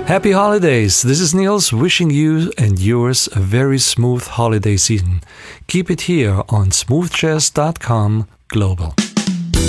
Happy holidays! This is Niels wishing you and yours a very smooth holiday season. Keep it here on smoothjazz.com Global.